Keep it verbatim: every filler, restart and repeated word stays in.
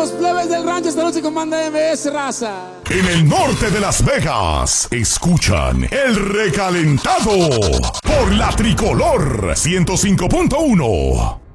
los plebes del rancho. Esta noche comanda M S, raza. En el norte de Las Vegas, escuchan El Recalentado por la Tricolor ciento cinco punto uno.